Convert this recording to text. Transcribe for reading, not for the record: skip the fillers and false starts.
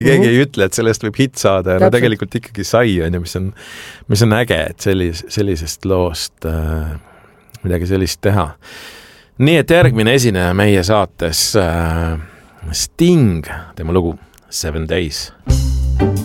keegi ei ütle, et sellest võib hitt saada ja no tegelikult ikkagi sai, on ju, mis on äge, et sellisest loost midagi sellist teha. Nii et järgmine esineja meie saates Sting, tema lugu 7 Days.